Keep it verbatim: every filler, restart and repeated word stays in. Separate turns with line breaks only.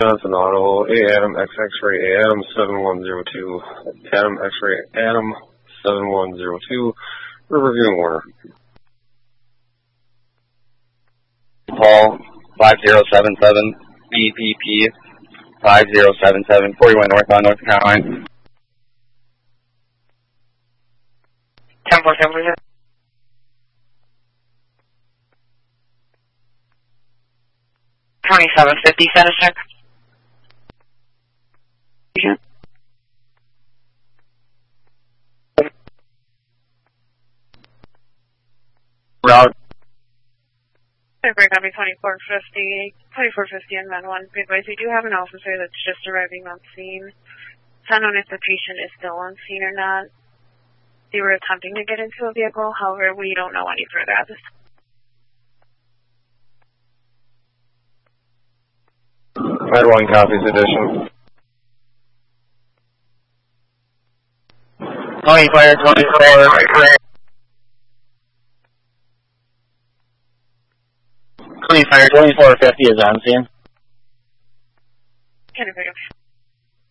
Wisconsin Auto, A Adam X X-ray A Adam seven one zero two, Adam X-ray Adam seven one zero two, Riverview and Warner.
Paul five zero seven seven, B P P five zero seven seven, forty-one northbound, North Carolina. ten four seven, please. twenty-seven fifty, status check. Route.
Break copy twenty-four fifty, twenty-four fifty and then one. Be advised, we do have an officer that's just arriving on scene. It's unknown if the patient is still on scene or not. They were attempting to get into a vehicle, however, we don't know any further at this time.
I had one copies edition.
Tony Fire twenty-four. Tony Fire twenty-four fifty is on scene.
Can I pick up?